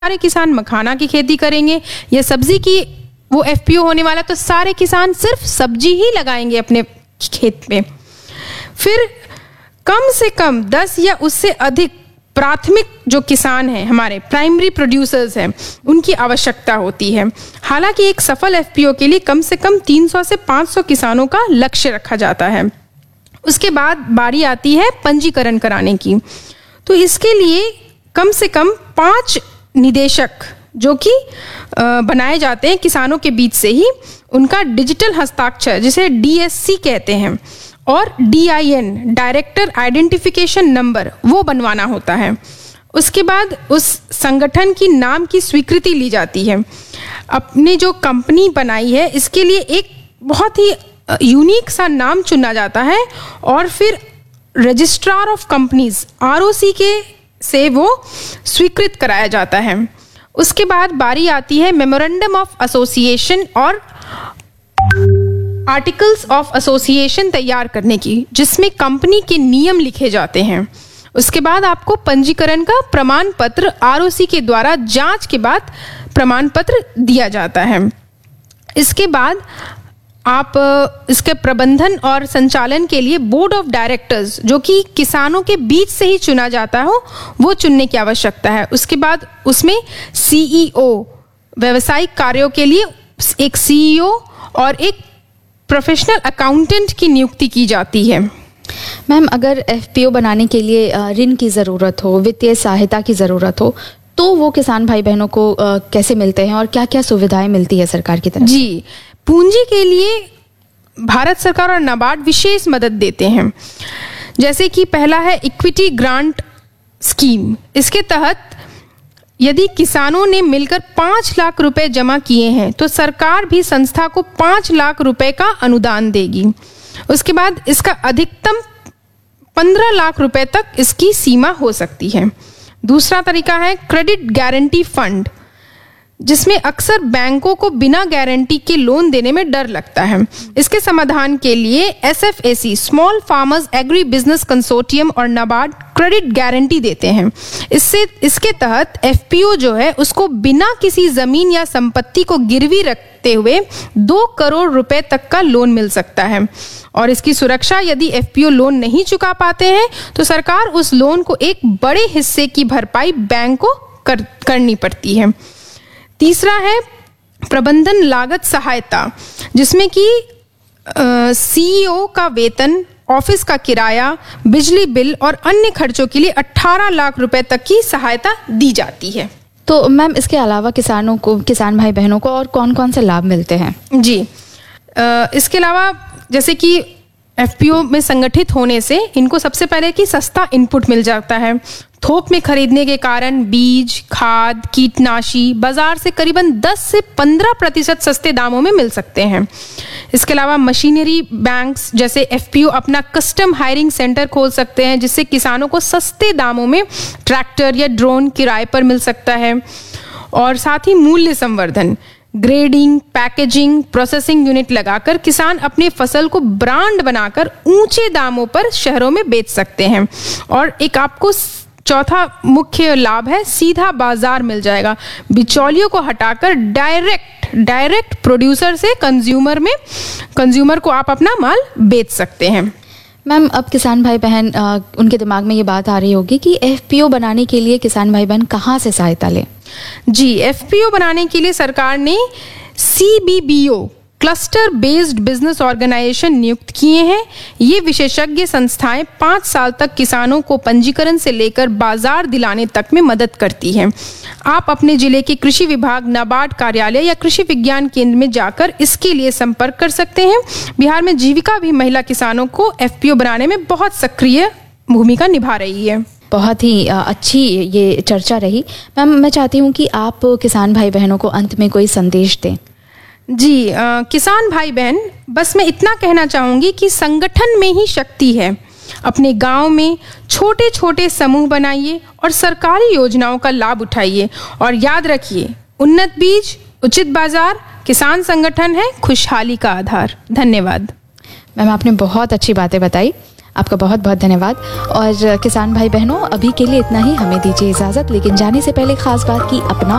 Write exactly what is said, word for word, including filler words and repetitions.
सारे किसान मखाना की खेती करेंगे या सब्जी की वो एफपीओ होने वाला, तो सारे किसान सिर्फ सब्जी ही लगाएंगे अपने खेत में। फिर कम से कम दस या उससे अधिक प्राथमिक जो किसान हैं, हमारे प्राइमरी प्रोड्यूसर्स हैं, उनकी आवश्यकता होती है। हालांकि एक सफल एफपीओ के लिए कम से कम तीन सौ से पाँच सौ किसानों का लक्ष्य रखा जाता है। उसके बाद बारी आती है पंजीकरण कराने की। तो इसके लिए कम से कम पांच निदेशक जो कि बनाए जाते हैं किसानों के बीच से ही, उनका डिजिटल हस्ताक्षर जिसे डीएससी कहते हैं और डीआईएन डायरेक्टर आइडेंटिफिकेशन नंबर वो बनवाना होता है। उसके बाद उस संगठन की नाम की स्वीकृति ली जाती है। अपने जो कंपनी बनाई है इसके लिए एक बहुत ही यूनिक सा नाम चुना जाता है और फिर रजिस्ट्रार ऑफ कंपनीज आरओसी के से वो स्वीकृत कराया जाता है। उसके बाद बारी आती है मेमोरेंडम ऑफ एसोसिएशन और आर्टिकल्स ऑफ एसोसिएशन तैयार करने की, जिसमें कंपनी के नियम लिखे जाते हैं। उसके बाद आपको पंजीकरण का प्रमाण पत्र आरओसी के द्वारा जांच के बाद प्रमाण पत्र दिया जाता है। इसके बाद आप इसके प्रबंधन और संचालन के लिए बोर्ड ऑफ डायरेक्टर्स जो कि किसानों के बीच से ही चुना जाता हो वो चुनने की आवश्यकता है। उसके बाद उसमें सीईओ, व्यावसायिक कार्यों के लिए एक सीईओ और एक प्रोफेशनल अकाउंटेंट की नियुक्ति की जाती है। मैम, अगर एफपीओ बनाने के लिए ऋण की ज़रूरत हो, वित्तीय सहायता की ज़रूरत हो, तो वो किसान भाई बहनों को कैसे मिलते हैं और क्या क्या सुविधाएं मिलती है सरकार की तरफ? जी, पूंजी के लिए भारत सरकार और नाबार्ड विशेष मदद देते हैं। जैसे कि पहला है इक्विटी ग्रांट स्कीम। इसके तहत यदि किसानों ने मिलकर पाँच लाख रुपए जमा किए हैं तो सरकार भी संस्था को पाँच लाख रुपए का अनुदान देगी। उसके बाद इसका अधिकतम पंद्रह लाख रुपए तक इसकी सीमा हो सकती है। दूसरा तरीका है क्रेडिट गारंटी फंड, जिसमें अक्सर बैंकों को बिना गारंटी के लोन देने में डर लगता है। इसके समाधान के लिए SFAC, small farmers agri business consortium और नाबार्ड क्रेडिट गारंटी देते हैं। इससे इसके तहत एफपीओ जो है उसको बिना किसी जमीन या संपत्ति को गिरवी रखते हुए दो करोड़ रुपए तक का लोन मिल सकता है। और इसकी सुरक्षा, यदि एफपीओ लोन नहीं चुका पाते हैं तो सरकार उस लोन को एक बड़े हिस्से की भरपाई बैंक को कर, करनी पड़ती है। तीसरा है प्रबंधन लागत सहायता, जिसमें कि सीईओ का वेतन, ऑफिस का किराया, बिजली बिल और अन्य खर्चों के लिए अठारह लाख रुपए तक की सहायता दी जाती है। तो मैम, इसके अलावा किसानों को, किसान भाई बहनों को और कौन कौन से लाभ मिलते हैं? जी, आ, इसके अलावा जैसे कि एफपीओ में संगठित होने से इनको सबसे पहले कि सस्ता इनपुट मिल जाता है। थोक में खरीदने के कारण बीज, खाद, कीटनाशी बाजार से करीबन दस से पंद्रह प्रतिशत सस्ते दामों में मिल सकते हैं। इसके अलावा मशीनरी बैंक्स जैसे एफपीओ अपना कस्टम हायरिंग सेंटर खोल सकते हैं, जिससे किसानों को सस्ते दामों में ट्रैक्टर या ड्रोन किराए पर मिल सकता है। और साथ ही मूल्य संवर्धन, ग्रेडिंग, पैकेजिंग, प्रोसेसिंग यूनिट लगाकर किसान अपने फसल को ब्रांड बनाकर ऊंचे दामों पर शहरों में बेच सकते हैं। और एक आपको चौथा मुख्य लाभ है सीधा बाजार मिल जाएगा। बिचौलियों को हटाकर डायरेक्ट डायरेक्ट प्रोड्यूसर से कंज्यूमर में कंज्यूमर को आप अपना माल बेच सकते हैं। मैम, अब किसान भाई बहन आ, उनके दिमाग में ये बात आ रही होगी कि एफपीओ बनाने के लिए किसान भाई बहन कहाँ से सहायता लें? जी, एफपीओ बनाने के लिए सरकार ने CBBO, cluster based business organisation नियुक्त किए हैं। ये विशेषज्ञ संस्थाएं पाँच साल तक किसानों को पंजीकरण से लेकर बाजार दिलाने तक में मदद करती हैं। आप अपने जिले के कृषि विभाग, नाबार्ड कार्यालय या कृषि विज्ञान केंद्र में जाकर इसके लिए संपर्क कर सकते हैं। बिहार में जीविका भी महिला किसानों को एफपीओ बनाने में बहुत सक्रिय भूमिका निभा रही है। बहुत ही अच्छी ये चर्चा रही। मैम, मैं चाहती हूँ कि आप किसान भाई बहनों को अंत में कोई संदेश दें। जी, आ, किसान भाई बहन, बस मैं इतना कहना चाहूँगी कि संगठन में ही शक्ति है। अपने गांव में छोटे छोटे समूह बनाइए और सरकारी योजनाओं का लाभ उठाइए। और याद रखिए, उन्नत बीज, उचित बाजार, किसान संगठन है खुशहाली का आधार। धन्यवाद। मैम, आपने बहुत अच्छी बातें बताई। आपका बहुत बहुत धन्यवाद। और किसान भाई बहनों, अभी के लिए इतना ही, हमें दीजिए इजाज़त। लेकिन जाने से पहले खास बात की अपना